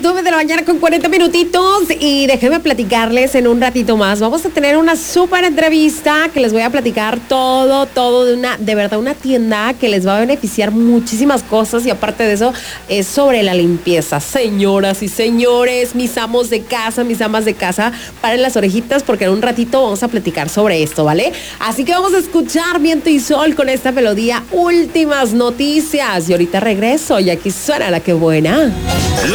9 de la mañana con 40 minutitos y déjenme platicarles en un ratito más. Vamos a tener una súper entrevista que les voy a platicar todo de verdad, una tienda que les va a beneficiar muchísimas cosas y aparte de eso es sobre la limpieza. Señoras y señores, mis amos de casa, mis amas de casa, paren las orejitas porque en un ratito vamos a platicar sobre esto, ¿vale? Así que vamos a escuchar Viento y Sol con esta melodía, últimas noticias y ahorita regreso y aquí suena la que buena.